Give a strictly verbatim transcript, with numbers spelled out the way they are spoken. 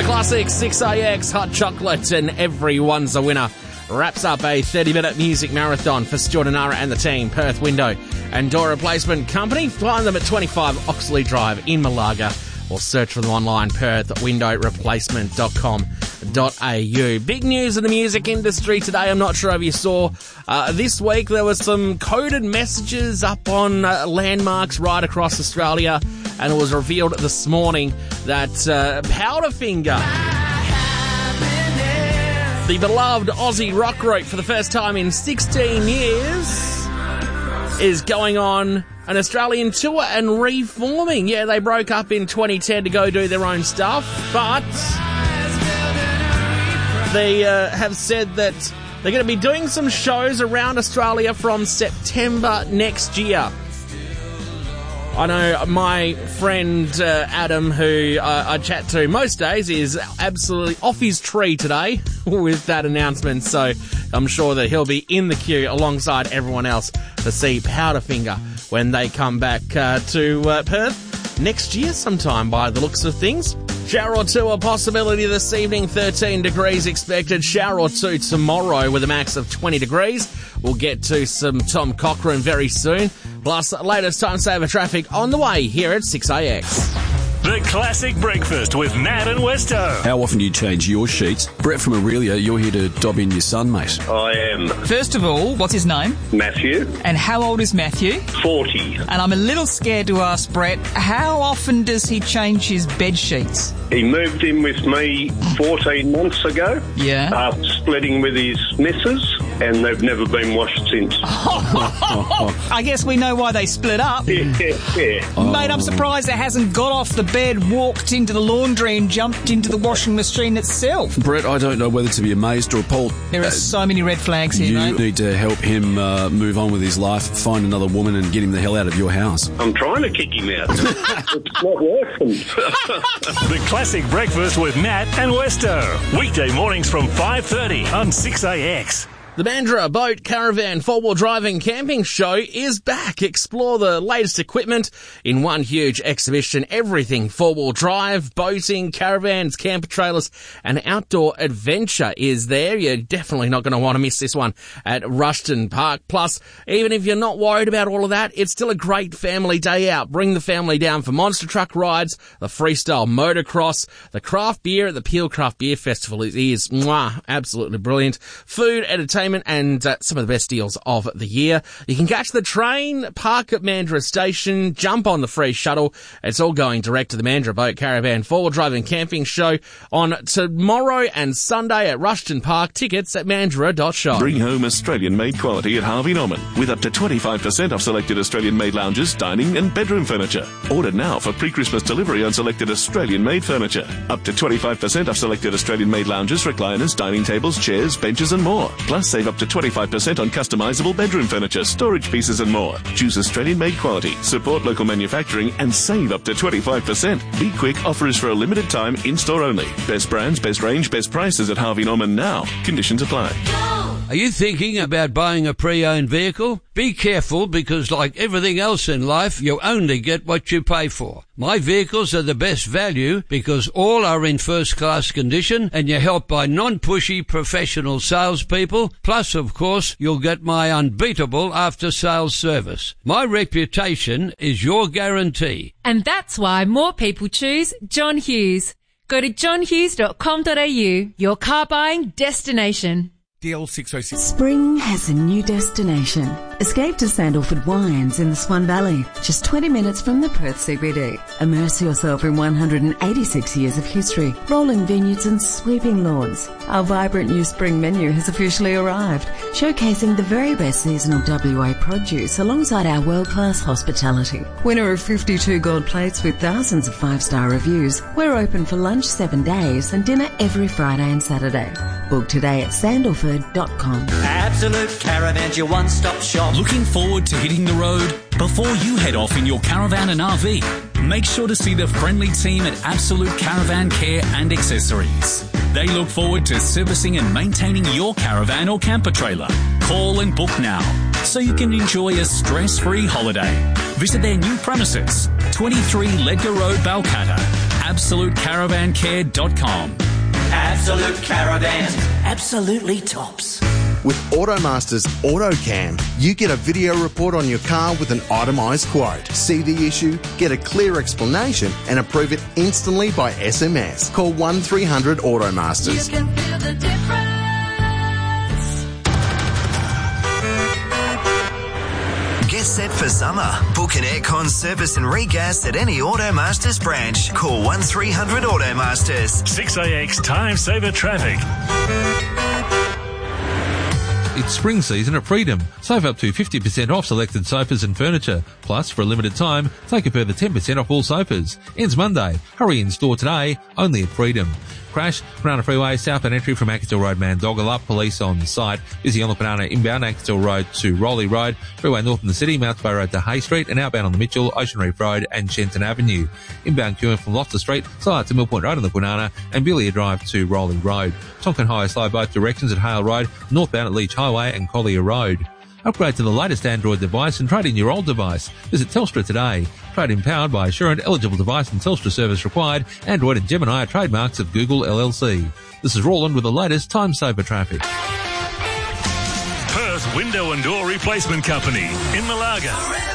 Classic six A X Hot Chocolate and Everyone's a Winner wraps up a thirty-minute music marathon for Stuart and Nara and the team. Perth Window and Door Replacement Company. Find them at twenty-five Oxley Drive in Malaga or search for them online, perth window replacement dot com dot a u. Big news in the music industry today. I'm not sure if you saw uh, this week there was some coded messages up on uh, landmarks right across Australia, and it was revealed this morning that uh, Powderfinger, the beloved Aussie rock group, for the first time in sixteen years, is going on an Australian tour and reforming. Yeah, they broke up in twenty ten to go do their own stuff, but they uh, have said that they're going to be doing some shows around Australia from September next year. I know my friend uh, Adam, who uh, I chat to most days, is absolutely off his tree today with that announcement, so I'm sure that he'll be in the queue alongside everyone else to see Powderfinger when they come back uh, to uh, Perth next year sometime by the looks of things. Shower or two a possibility this evening, thirteen degrees expected. Shower or two tomorrow with a max of twenty degrees. We'll get to some Tom Cochrane very soon. Plus, latest time saver traffic on the way here at six A X. The Classic Breakfast with Matt and Westo. How often do you change your sheets? Brett from Aurelia, you're here to dob in your son, mate. I am. First of all, what's his name? Matthew. And how old is Matthew? forty. And I'm a little scared to ask Brett, how often does he change his bed sheets? He moved in with me fourteen months ago. Yeah. After splitting with his missus, and they've never been washed since. I guess we know why they split up. Yeah, yeah. Oh. Mate, I'm surprised it hasn't got off the bed, walked into the laundry and jumped into the washing machine itself. Brett, I don't know whether to be amazed or appalled. There are uh, so many red flags here, you mate. You need to help him uh, move on with his life, find another woman and get him the hell out of your house. I'm trying to kick him out. It's not working. The Classic Breakfast with Matt and Westo. Weekday mornings from five thirty on six A X. The Mandurah Boat Caravan four-wheel driving camping show is back. Explore the latest equipment in one huge exhibition. Everything four-wheel drive, boating, caravans, camper trailers, and outdoor adventure is there. You're definitely not going to want to miss this one at Rushton Park. Plus, even if you're not worried about all of that, it's still a great family day out. Bring the family down for monster truck rides, the freestyle motocross, the craft beer at the Peel Craft Beer Festival is, is mwah, absolutely brilliant. Food, entertainment, and uh, some of the best deals of the year. You can catch the train, park at Mandurah Station, jump on the free shuttle. It's all going direct to the Mandurah Boat Caravan four-wheel driving camping show on tomorrow and Sunday at Rushton Park. Tickets at mandurah dot shop. Bring home Australian-made quality at Harvey Norman with up to twenty-five percent off selected Australian-made lounges, dining and bedroom furniture. Order now for pre-Christmas delivery on selected Australian-made furniture. Up to twenty-five percent off selected Australian-made lounges, recliners, dining tables, chairs, benches and more. Plus, save up to twenty-five percent on customisable bedroom furniture, storage pieces and more. Choose Australian-made quality, support local manufacturing and save up to twenty-five percent. Be quick, offer is for a limited time, in-store only. Best brands, best range, best prices at Harvey Norman now. Conditions apply. Are you thinking about buying a pre-owned vehicle? Be careful because like everything else in life, you only get what you pay for. My vehicles are the best value because all are in first-class condition and you're helped by non-pushy professional salespeople. Plus, of course, you'll get my unbeatable after-sales service. My reputation is your guarantee. And that's why more people choose John Hughes. Go to john hughes dot com dot a u, your car buying destination. D L six oh six. Spring has a new destination. Escape to Sandalford Wines in the Swan Valley, just twenty minutes from the Perth C B D. Immerse yourself in one hundred eighty-six years of history, rolling vineyards and sweeping lawns. Our vibrant new spring menu has officially arrived, showcasing the very best seasonal W A produce alongside our world-class hospitality. Winner of fifty-two gold plates with thousands of five-star reviews, we're open for lunch seven days and dinner every Friday and Saturday. Book today at sandalford dot com. Absolute Caravan's your one-stop shop. Looking forward to hitting the road? Before you head off in your caravan and R V, make sure to see the friendly team at Absolute Caravan Care and Accessories. They look forward to servicing and maintaining your caravan or camper trailer. Call and book now so you can enjoy a stress-free holiday. Visit their new premises, twenty-three Ledger Road, Balcatta. absolute caravan care dot com. Absolute Caravan. Absolutely tops. With Automasters AutoCam, you get a video report on your car with an itemised quote. See the issue, get a clear explanation and approve it instantly by S M S. Call one three hundred Automasters. You can feel the difference. Get set for summer. Book an aircon service and regas at any Automasters branch. Call one three hundred Automasters. six A X Time Saver Traffic. It's spring season at Freedom. Save up to fifty percent off selected sofas and furniture. Plus, for a limited time, take a further ten percent off all sofas. Ends Monday. Hurry in store today, only at Freedom. Crash, Banana Freeway, southbound entry from Ackettsville Road, Mandoggle up. Police on site. Busy on the Banana inbound, Ackettsville Road to Rowley Road. Freeway north in the city, Mount Bay Road to Hay Street, and outbound on the Mitchell, Ocean Reef Road and Shenton Avenue. Inbound queuing from Loftus Street, side to Mill Point Road on the Banana, and Billiard Drive to Rowley Road. Tonkin Highway slow both directions at Hale Road, northbound at Leach Highway and Collier Road. Upgrade to the latest Android device and trade in your old device. Visit Telstra today. Trade in powered by Assurant, eligible device and Telstra service required. Android and Gemini are trademarks of Google L L C. This is Roland with the latest Time Saver traffic. Perth Window and Door Replacement Company in Malaga.